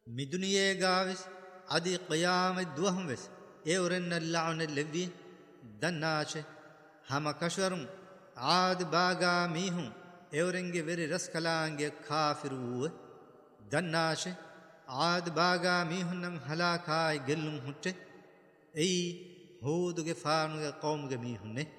مدنيه گاوس ادي قيام الدوهم بس اورن اللعن اللذي دناش هم كشرم عاد باغا ميهم اورنگه وري رسكلانگه كافرو دناش عاد باغا ميهنن هلاكاي گلم هٽ اي هود گه فانو قوم گه ميهن